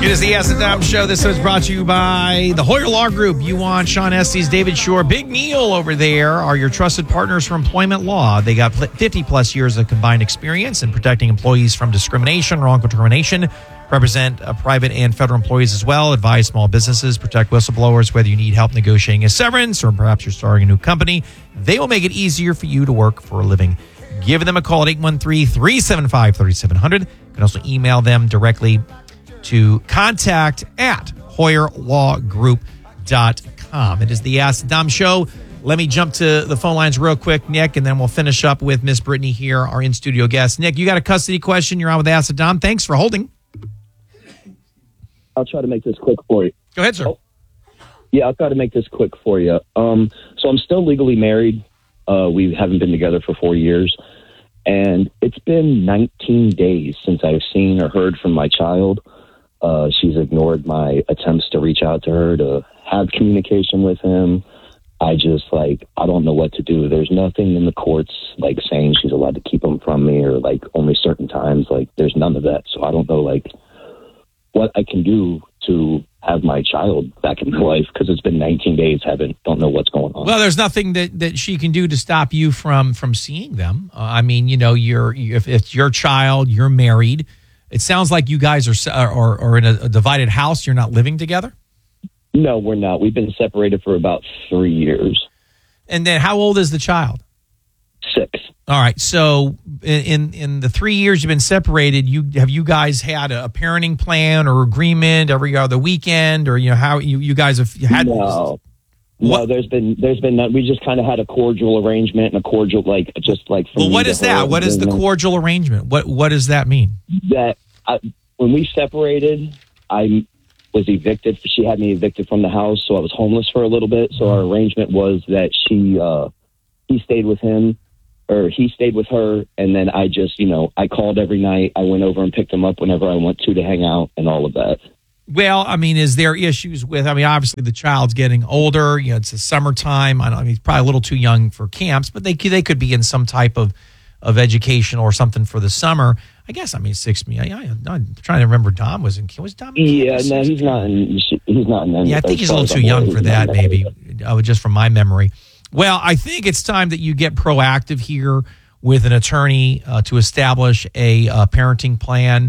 It is the Acid Dom Show. This is brought to you by the Hoyer Law Group. You want Sean Estes, David Shore, Big Neil over there are your trusted partners for employment law. They got 50-plus years of combined experience in protecting employees from discrimination, wrongful termination, represent private and federal employees as well, advise small businesses, protect whistleblowers, whether you need help negotiating a severance or perhaps you're starting a new company. They will make it easier for you to work for a living. Give them a call at 813-375-3700. You can also email them directly to contact@HoyerLawGroup.com. It is the Acid Dom Show. Let me jump to the phone lines real quick, Nick, and then we'll finish up with Miss Brittany here, our in-studio guest. Nick, you got a custody question. You're on with Acid Dom. Thanks for holding. I'll try to make this quick for you. Go ahead, sir. Yeah, I'll try to make this quick for you. So I'm still legally married. We haven't been together for 4 years. And it's been 19 days since I've seen or heard from my child. She's ignored my attempts to reach out to her, to have communication with him. I don't know what to do. There's nothing in the courts, saying she's allowed to keep him from me or, only certain times. There's none of that. So I don't know, what I can do to have my child back in my life, because it's been 19 days. Don't know what's going on. Well, there's nothing that she can do to stop you from seeing them. If it's your child, you're married. It sounds like you guys are in a divided house. You're not living together? No, we're not. We've been separated for about 3 years. And then how old is the child? 6. All right. So in the 3 years you've been separated, have you guys had a parenting plan or agreement every other weekend, or how you guys have had? No. What? No, there's been none. We just kind of had a cordial arrangement and a cordial Well, what is that? What is the cordial arrangement? What does that mean? That when we separated, I was evicted. She had me evicted from the house, so I was homeless for a little bit. So our arrangement was that he stayed with him, or he stayed with her, and then I just, I called every night. I went over and picked him up whenever I went to hang out and all of that. Well, is there issues with, obviously the child's getting older, it's the summertime. He's probably a little too young for camps, but they could be in some type of education or something for the summer. I guess, 6, I'm trying to remember. Dom was Dom in camp? Yeah, no, he's not in any. Yeah, I think he's a little too young for that, maybe, just from my memory. Well, I think it's time that you get proactive here with an attorney to establish a parenting plan.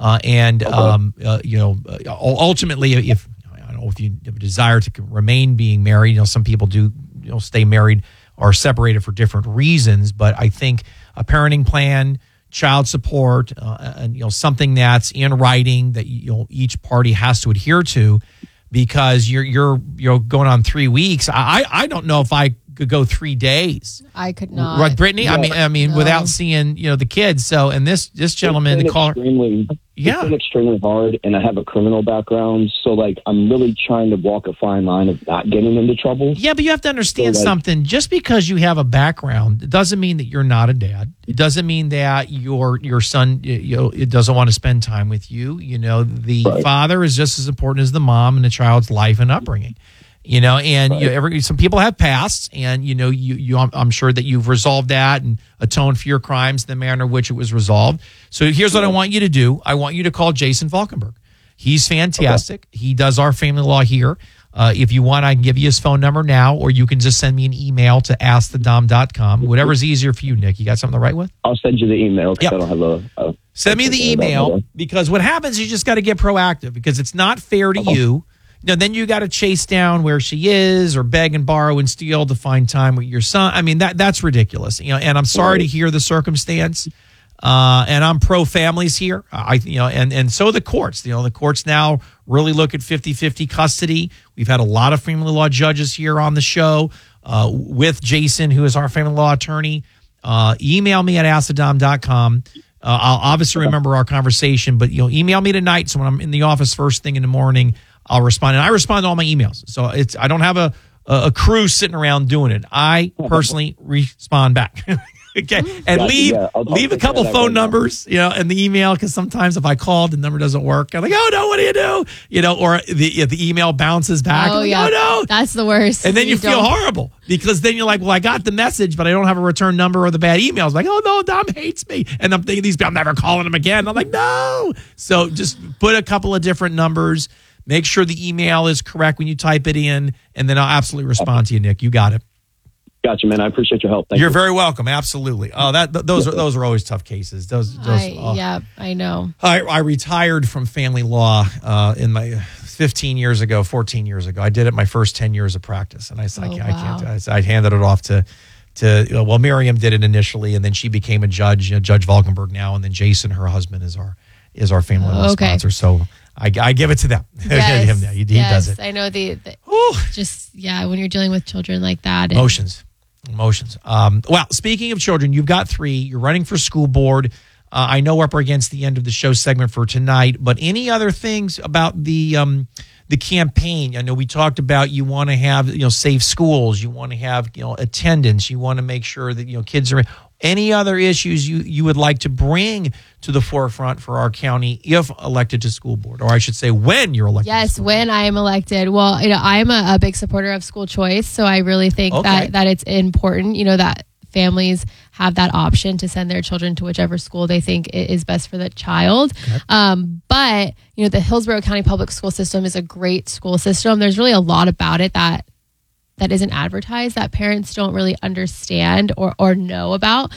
Ultimately, if I don't know if you have a desire to remain being married, some people do, stay married or separated for different reasons. But I think a parenting plan, child support, and something that's in writing that each party has to adhere to, because you're going on 3 weeks. I don't know if I could go 3 days. I could not. Right, Brittany? No. No. Without seeing, the kids. So, and this gentleman, the caller. It's been extremely hard, and I have a criminal background, so I'm really trying to walk a fine line of not getting into trouble. Yeah, but you have to understand something. Just because you have a background, it doesn't mean that you're not a dad. It doesn't mean that your son, it doesn't want to spend time with you. The father is just as important as the mom in the child's life and upbringing. Some people have pasts, and I'm sure that you've resolved that and atoned for your crimes in the manner in which it was resolved. So here's what I want you to do. I want you to call Jason Falkenberg. He's fantastic. Okay. He does our family law here. If you want, I can give you his phone number now, or you can just send me an email to askthedom.com. Whatever's easier for you, Nick. You got something to write with? I'll send you the email, because I don't have a send me the email, because what happens is you just got to get proactive, because it's not fair to you. Then you got to chase down where she is, or beg and borrow and steal to find time with your son. That's ridiculous. And I'm sorry to hear the circumstance. And I'm pro families here. And so the courts. The courts now really look at 50-50 custody. We've had a lot of family law judges here on the show with Jason, who is our family law attorney. Email me at aciddom.com. I'll obviously remember our conversation, but email me tonight. So when I'm in the office first thing in the morning, I'll respond. And I respond to all my emails. So I don't have a crew sitting around doing it. I personally respond back. Okay, and Gotcha, leave yeah. I'll a take couple care of that phone right now. numbers, in the email, because sometimes if I call, the number doesn't work. I'm like, oh no, what do you do? Or the email bounces back. Oh, I'm like, yeah. oh no, That's the worst. and then you feel don't- horrible because then you're like, well, I got the message, but I don't have a return number or the bad emails. Like, oh no, Dom hates me, and I'm thinking these people, I'm never calling him again. I'm like, no. So just put a couple of different numbers. Make sure the email is correct when you type it in, and then I'll absolutely respond to you, Nick. You got it. Gotcha, man. I appreciate your help. Thank You're you. very welcome. Absolutely. Oh, those are always tough cases. Yeah, I know. I retired from family law in my 14 years ago. I did it my first 10 years of practice, and I said, I can't. I handed it off to Miriam did it initially, and then she became a judge, Judge Valkenberg now, and then Jason, her husband, is our family law sponsor. So I give it to them. Yes, he does it. I know Ooh. when you're dealing with children like that. Emotions. Well, speaking of children, you've got 3. You're running for school board. I know we're up against the end of the show segment for tonight, but any other things about the campaign? I know we talked about you want to have safe schools, you want to have attendance, you want to make sure that kids are. Any other issues you would like to bring to the forefront for our county if elected to school board, or I should say when you're elected? Yes, when I am elected. Well, I'm a big supporter of school choice, so I really think that it's important, that families have that option to send their children to whichever school they think is best for the child. Okay. But the Hillsborough County Public School System is a great school system. There's really a lot about it that isn't advertised, that parents don't really understand or know about.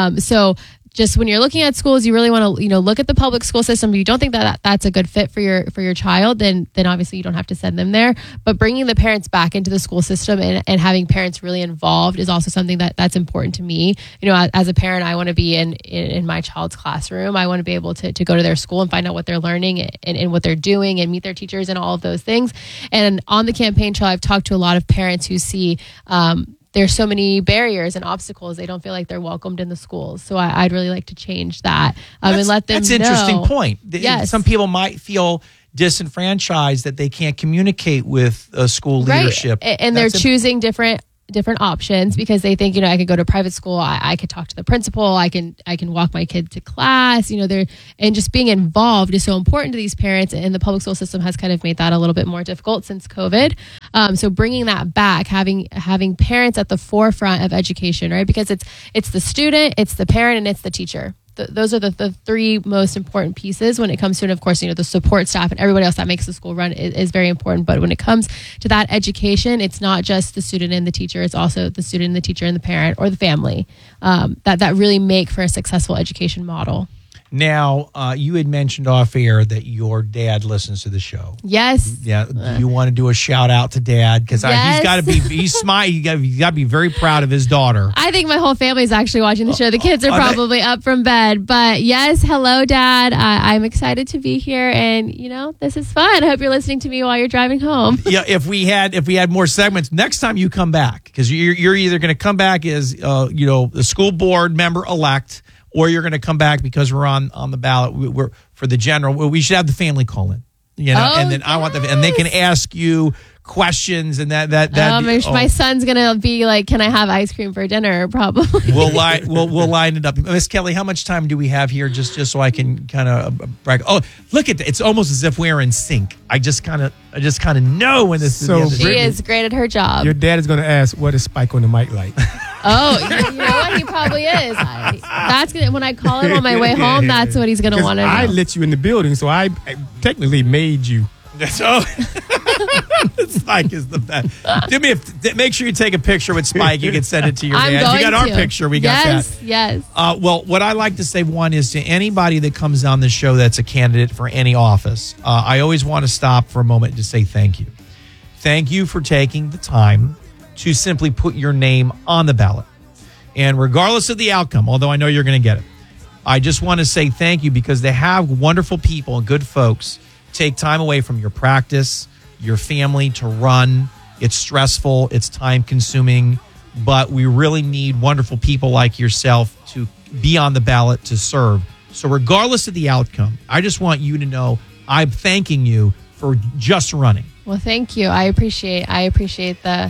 So just when you're looking at schools, you really want to look at the public school system. If you don't think that's a good fit for your child, then obviously you don't have to send them there. But bringing the parents back into the school system and having parents really involved is also something that's important to me. As a parent, I want to be in my child's classroom. I want to be able to go to their school and find out what they're learning and what they're doing and meet their teachers and all of those things. And on the campaign trail, I've talked to a lot of parents who see there's so many barriers and obstacles. They don't feel like they're welcomed in the schools. So I'd really like to change that and let them know. That's an interesting point. Yes. Some people might feel disenfranchised that they can't communicate with school leadership. Right. And they're choosing different options because they think, I could go to private school. I could talk to the principal. I can walk my kid to class, and just being involved is so important to these parents. And the public school system has kind of made that a little bit more difficult since COVID. So bringing that back, having parents at the forefront of education, right? Because it's the student, it's the parent, and it's the teacher. Those are the 3 most important pieces when it comes to, and of course, the support staff and everybody else that makes the school run is very important. But when it comes to that education, it's not just the student and the teacher. It's also the student and the teacher and the parent or the family that really make for a successful education model. Now, you had mentioned off air that your dad listens to the show. Yes. Yeah. Do you want to do a shout out to Dad? Because he's got to be, he's smart. You got to be very proud of his daughter. I think my whole family is actually watching the show. The kids are probably up from bed. But yes, hello, Dad. I'm excited to be here. And, this is fun. I hope you're listening to me while you're driving home. Yeah. If we had more segments, next time you come back, because you're either going to come back as, the school board member elect, or you're going to come back because we're on the ballot. We're for the general. We should have the family call in, and then I want them, and they can ask you questions and that. My son's gonna be like, "Can I have ice cream for dinner?" Probably. We'll line it up. Miss Kelly, how much time do we have here? Just so I can kind of brag. Oh, look at that! It's almost as if we're in sync. I just kind of know when this is. She is great at her job. Your dad is going to ask, "What is Spike on the mic like?" Oh, you know what? He probably is. When I call him on my way home, that's what he's going to want to know. I let you in the building, so I technically made you. So Spike is the best. Make sure you take a picture with Spike. You can send it to your dad. You got our picture. We got that. Yes. Well, what I like to say, one, is to anybody that comes on the show that's a candidate for any office, I always want to stop for a moment to say thank you. Thank you for taking the time to simply put your name on the ballot. And regardless of the outcome, although I know you're going to get it, I just want to say thank you because they have wonderful people and good folks take time away from your practice, your family to run. It's stressful. It's time consuming, but we really need wonderful people like yourself to be on the ballot to serve. So regardless of the outcome, I just want you to know I'm thanking you for just running. Well, thank you. I appreciate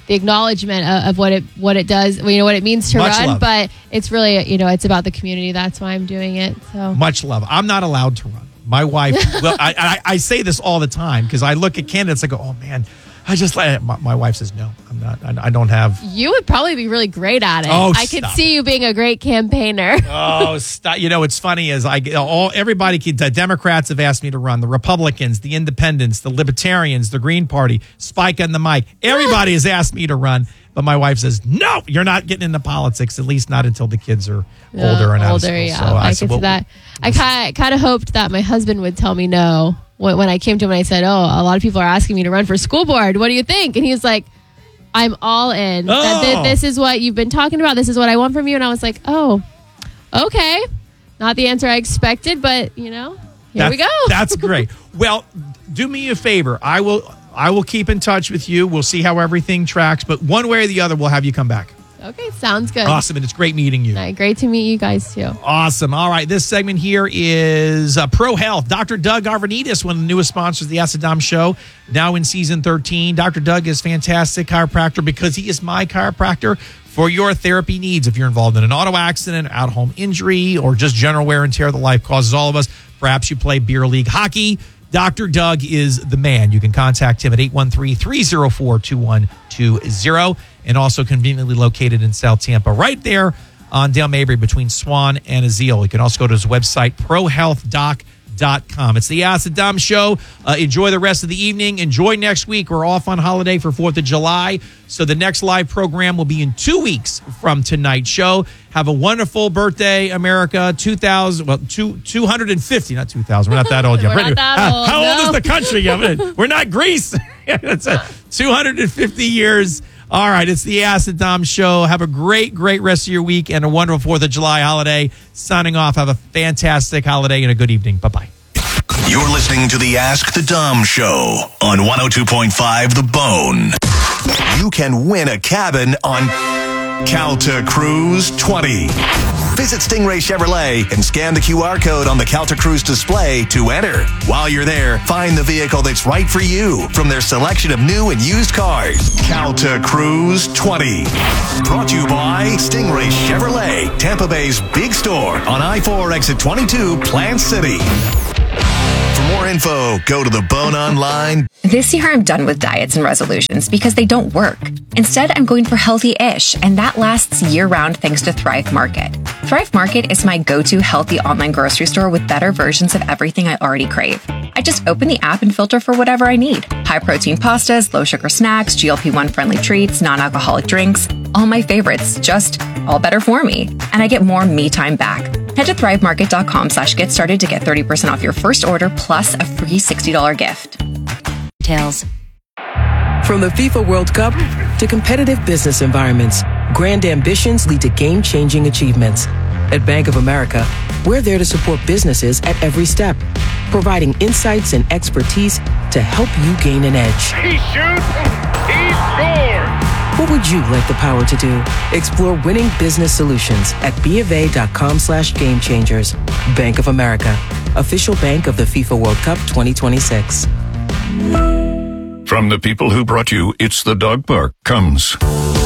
acknowledgement of what it does, what it means to Much run. love. But it's really, it's about the community. That's why I'm doing it. So Much love. I'm not allowed to run. My wife, well, I say this all the time because I look at candidates, I go, oh man, my wife says, no, I'm not. I don't have. You would probably be really great at it. Oh, I could see you being a great campaigner. Oh, stop. What's funny is the Democrats have asked me to run, the Republicans, the Independents, the Libertarians, the Green Party, Spike on the mic. Everybody has asked me to run, but my wife says, no, you're not getting into politics, at least not until the kids are older and out of school. Yeah, So I can see that. I kind of hoped that my husband would tell me no when I came to him and I said, oh, a lot of people are asking me to run for school board. What do you think? And he was like, I'm all in. This is what you've been talking about. This is what I want from you. And I was like, oh, okay. Not the answer I expected, but, here we go. That's great. Well, do me a favor. I will keep in touch with you. We'll see how everything tracks. But one way or the other, we'll have you come back. Okay, sounds good. Awesome. And it's great meeting you. Great to meet you guys, too. Awesome. All right. This segment here is Pro Health. Dr. Doug Arvanitis, one of the newest sponsors of the Ask the Dom Show, now in season 13. Dr. Doug is fantastic chiropractor because he is my chiropractor for your therapy needs. If you're involved in an auto accident, at-home injury, or just general wear and tear that life causes all of us, perhaps you play beer league hockey, Dr. Doug is the man. You can contact him at 813-304-2120 and also conveniently located in South Tampa, right there on Dale Mabry between Swan and Azeel. You can also go to his website, prohealthdoc.com. It's the Ask the Dom Show. Enjoy the rest of the evening. Enjoy next week. We're off on holiday for 4th of July. So the next live program will be in 2 weeks from tonight's show. Have a wonderful birthday, America. 250, not 2,000. We're not that old yet. We're not that old. How old is the country? We're not Greece. It's 250 years. All right, it's the Ask the Dom Show. Have a great, great rest of your week and a wonderful 4th of July holiday. Signing off. Have a fantastic holiday and a good evening. Bye-bye. You're listening to the Ask the Dom Show on 102.5 The Bone. You can win a cabin on Calta Cruise 20. Visit Stingray Chevrolet and scan the QR code on the Calta Cruise display to enter. While you're there, find the vehicle that's right for you from their selection of new and used cars. Calta Cruise 20. Brought to you by Stingray Chevrolet, Tampa Bay's big store on I-4 exit 22, Plant City. For more info, go to The Bone Online. This year, I'm done with diets and resolutions because they don't work. Instead, I'm going for healthy-ish, and that lasts year-round thanks to Thrive Market. Thrive Market is my go-to healthy online grocery store with better versions of everything I already crave. I just open the app and filter for whatever I need. High-protein pastas, low-sugar snacks, GLP-1 friendly treats, non-alcoholic drinks. All my favorites, just all better for me. And I get more me time back. Head to thrivemarket.com/get started to get 30% off your first order plus a free $60 gift. From the FIFA World Cup to competitive business environments, grand ambitions lead to game-changing achievements. At Bank of America, we're there to support businesses at every step, providing insights and expertise to help you gain an edge. He shoots, he scores! What would you like the power to do? Explore winning business solutions at BofA.com/gamechangers. Bank of America, official bank of the FIFA World Cup 2026. From the people who brought you It's the Dog Park comes